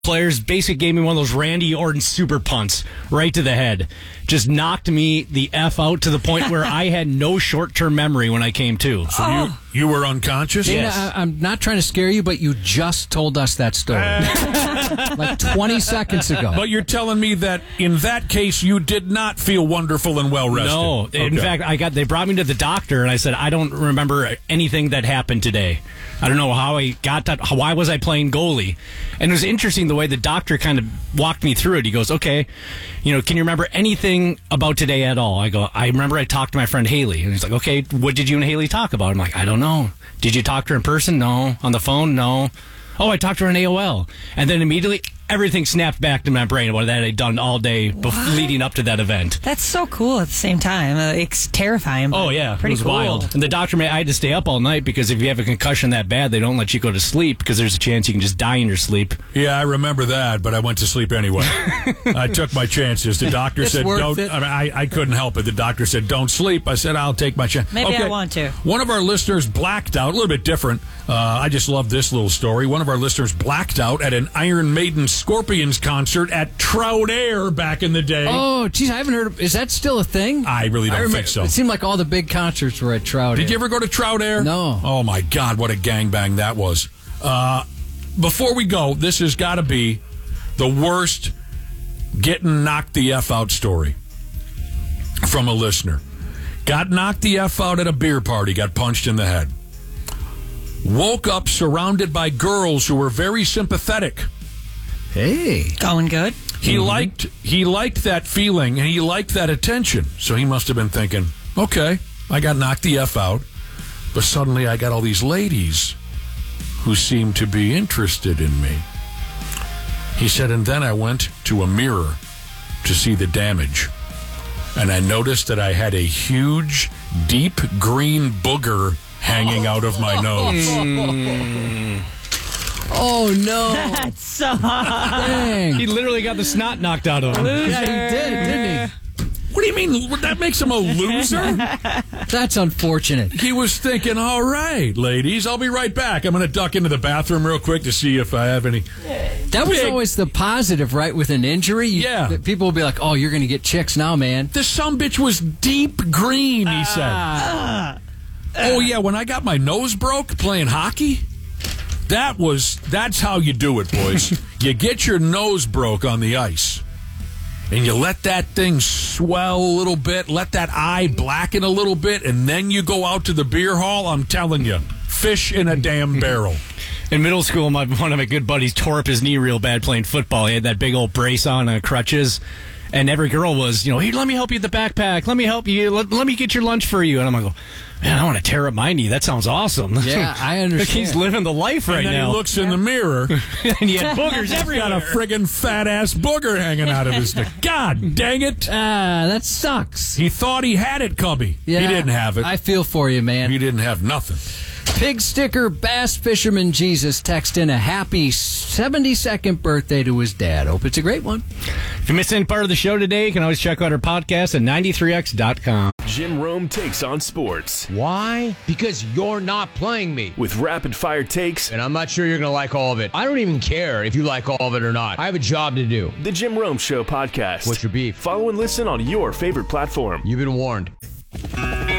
players basically gave me one of those Randy Orton super punts right to the head. Just knocked me the F out to the point where I had no short-term memory when I came to. So you were unconscious? Yes. I'm not trying to scare you, but you just told us that story. Like 20 seconds ago. But you're telling me that in that case you did not feel wonderful and well-rested? No. Okay. In fact, they brought me to the doctor, and I said, I don't remember anything that happened today. I don't know how I got that. Why was I playing goalie? And it was interesting the way the doctor kind of walked me through it. He goes, okay, can you remember anything about today at all? I go, I remember I talked to my friend Haley. And he's like, okay, what did you and Haley talk about? I'm like, I don't know. Did you talk to her in person? No. On the phone? No. Oh, I talked to her on AOL. And then immediately everything snapped back to my brain what that I'd done all day leading up to that event. That's so cool at the same time. It's terrifying. Oh, yeah. Pretty it was cool. wild. And the doctor, I had to stay up all night because if you have a concussion that bad, they don't let you go to sleep because there's a chance you can just die in your sleep. Yeah, I remember that, but I went to sleep anyway. I took my chances. The doctor said, don't. I couldn't help it. The doctor said, don't sleep. I said, I'll take my chance. Maybe I want to. One of our listeners blacked out, a little bit different. I just love this little story. One of our listeners blacked out at an Iron Maiden Scorpions concert at Trout Air back in the day. Oh, geez, I haven't heard. Is that still a thing? I really don't think so. It seemed like all the big concerts were at Trout Air. Did you ever go to Trout Air? No. Oh, my God, what a gangbang that was. Before we go, this has got to be the worst getting knocked the F out story from a listener. Got knocked the F out at a beer party, got punched in the head. Woke up surrounded by girls who were very sympathetic. Hey. Going good. He liked that feeling, and he liked that attention. So he must have been thinking, okay, I got knocked the F out, but suddenly I got all these ladies who seem to be interested in me. He said, and then I went to a mirror to see the damage. And I noticed that I had a huge, deep green booger hanging out of my nose. Oh, no. That sucks. Dang. He literally got the snot knocked out of him. Loser. Yeah, he did, didn't he? What do you mean? That makes him a loser? That's unfortunate. He was thinking, all right, ladies, I'll be right back. I'm going to duck into the bathroom real quick to see if I have any. That was always the positive, right? With an injury, Yeah. People will be like, "Oh, you're going to get chicks now, man." This sumbitch was deep green, he said. Oh, yeah, when I got my nose broke playing hockey, that's how you do it, boys. You get your nose broke on the ice, and you let that thing swell a little bit, let that eye blacken a little bit, and then you go out to the beer hall. I'm telling you, fish in a damn barrel. In middle school, one of my good buddies tore up his knee real bad playing football. He had that big old brace on crutches. And every girl was, hey, let me help you with the backpack. Let me help you. Let me get your lunch for you. And I'm like, man, I want to tear up my knee. That sounds awesome. Yeah, I understand. He's living the life right and then now. He looks in the mirror, and he had boogers everywhere. Got a friggin' fat-ass booger hanging out of his neck. God dang it. That sucks. He thought he had it, Cubby. Yeah, He didn't have it. I feel for you, man. He didn't have nothing. Pig sticker Bass Fisherman Jesus text in a happy 72nd birthday to his dad. Hope it's a great one. If you missed any part of the show today, you can always check out our podcast at 93x.com. Jim Rome takes on sports. Why? Because you're not playing me. With rapid-fire takes. And I'm not sure you're going to like all of it. I don't even care if you like all of it or not. I have a job to do. The Jim Rome Show podcast. What's your beef? Follow and listen on your favorite platform. You've been warned.